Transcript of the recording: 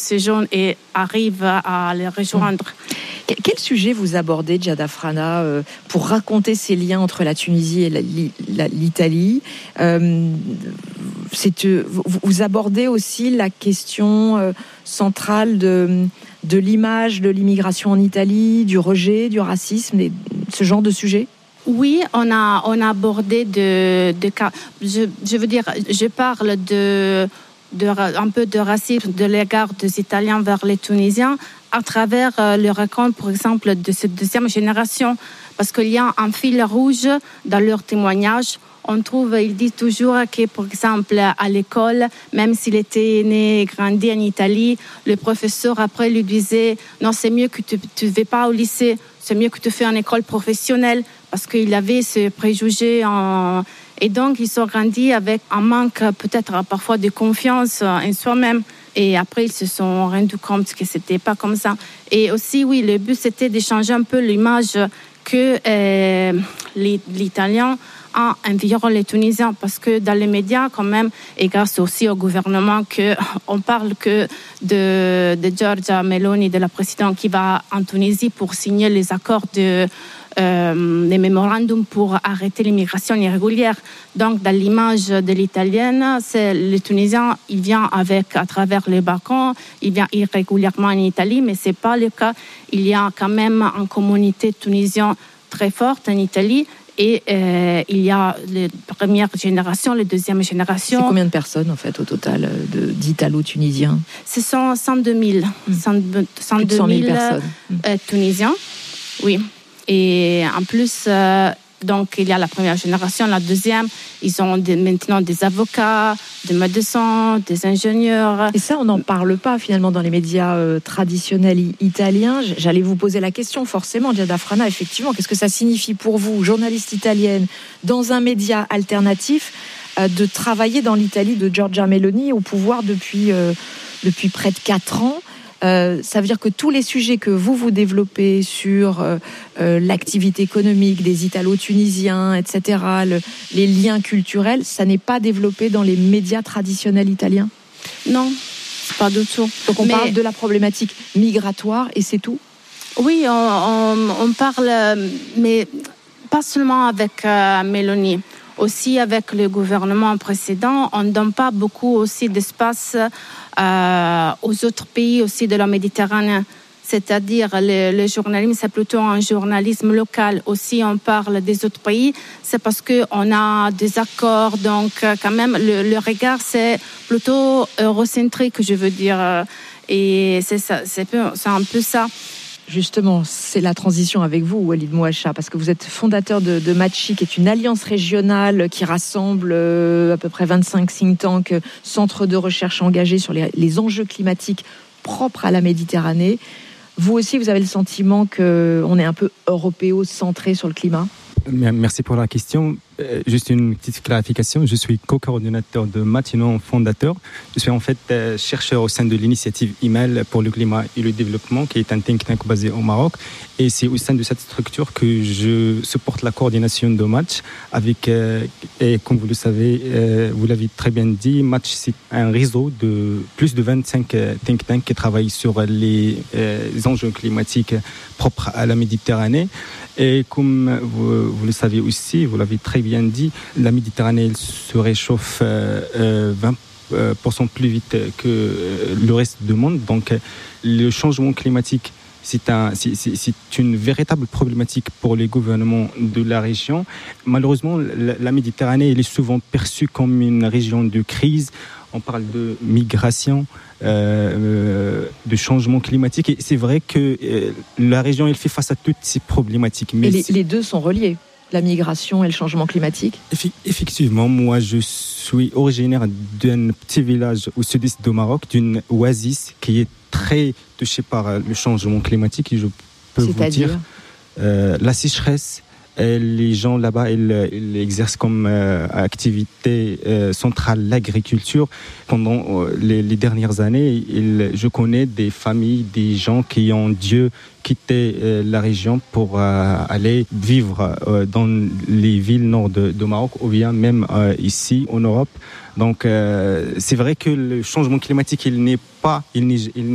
ces jeunes et arrivent à les rejoindre. Quel sujet vous abordez, Giada Frana, pour raconter ces liens entre la Tunisie et l'Italie ? Vous abordez aussi la question centrale de l'image de l'immigration en Italie, du rejet, du racisme, ce genre de sujet ? Oui, on a abordé de cas. Je parle un peu de racisme de l'égard des Italiens vers les Tunisiens à travers le raconte, par exemple, de cette deuxième génération. Parce qu'il y a un fil rouge dans leurs témoignages. Ils disent toujours que, par exemple, à l'école, même s'il était né et grandi en Italie, le professeur après lui disait « Non, c'est mieux que tu ne vas pas au lycée, c'est mieux que tu fais une école professionnelle » parce qu'il avait ce préjugé. Et donc, ils sont grandis avec un manque peut-être parfois de confiance en soi-même. Et après, ils se sont rendus compte que ce n'était pas comme ça. Et aussi, oui, le but, c'était de changer un peu l'image que l'Italien a envers les Tunisiens. Parce que dans les médias, quand même, et grâce aussi au gouvernement, on parle que de Giorgia Meloni, de la présidente qui va en Tunisie pour signer les accords des mémorandums pour arrêter l'immigration irrégulière. Donc, dans l'image de l'italienne, c'est le Tunisien, il vient à travers les Balkans, il vient irrégulièrement en Italie, mais c'est pas le cas. Il y a quand même une communauté tunisienne très forte en Italie. Et il y a les premières générations, les deuxièmes générations. C'est combien de personnes, en fait, au total, d'Italo-Tunisiens ? Ce sont 102 000. 102 000 personnes. Tunisiens, oui. Et en plus, donc, il y a la première génération, la deuxième. Ils ont maintenant des avocats, des médecins, des ingénieurs. Et ça, on n'en parle pas, finalement, dans les médias traditionnels italiens. J'allais vous poser la question, forcément, Giada Frana, effectivement. Qu'est-ce que ça signifie pour vous, journaliste italienne, dans un média alternatif, de travailler dans l'Italie de Giorgia Meloni au pouvoir depuis près de 4 ans ? Ça veut dire que tous les sujets que vous développez sur l'activité économique des Italo-Tunisiens, etc., les liens culturels, ça n'est pas développé dans les médias traditionnels italiens ? Non, pas du tout. Donc on parle de la problématique migratoire et c'est tout ? Oui, on parle, mais pas seulement avec Meloni. Aussi avec le gouvernement précédent, on ne donne pas beaucoup aussi d'espace aux autres pays aussi de la Méditerranée. C'est-à-dire le journalisme, c'est plutôt un journalisme local. Aussi, on parle des autres pays, c'est parce qu'on a des accords. Donc, quand même, le regard, c'est plutôt eurocentrique, je veux dire. Et c'est ça, c'est un peu ça. Justement, c'est la transition avec vous, Walid Mouacha, parce que vous êtes fondateur de Matchi, qui est une alliance régionale qui rassemble à peu près 25 think tanks, centres de recherche engagés sur les enjeux climatiques propres à la Méditerranée. Vous aussi, vous avez le sentiment qu'on est un peu européo-centré sur le climat ? Merci pour la question. Juste une petite clarification. Je suis co-coordinateur de Matchi, non fondateur. Je suis en fait chercheur au sein de l'initiative IMEL pour le climat et le développement, qui est un think tank basé au Maroc. Et c'est au sein de cette structure que je supporte la coordination de Match avec, et comme vous le savez, vous l'avez très bien dit, Match, c'est un réseau de plus de 25 think tanks qui travaillent sur les enjeux climatiques propres à la Méditerranée. Et comme vous le savez aussi, vous l'avez très bien dit, la Méditerranée elle se réchauffe 20% plus vite que le reste du monde. Donc le changement climatique, c'est une véritable problématique pour les gouvernements de la région. Malheureusement, la Méditerranée elle est souvent perçue comme une région de crise. On parle de migration, de changement climatique. Et c'est vrai que la région elle fait face à toutes ces problématiques. Mais les deux sont reliés, la migration et le changement climatique. Effectivement, moi je suis originaire d'un petit village au sud-est du Maroc, d'une oasis qui est très touchée par le changement climatique. Et je peux vous dire la sécheresse. Les gens là-bas, ils exercent comme activité centrale l'agriculture. Pendant les dernières années, je connais des familles, des gens qui ont dû quitter la région pour aller vivre dans les villes nord de Maroc ou bien même ici en Europe. Donc c'est vrai que le changement climatique, il n'est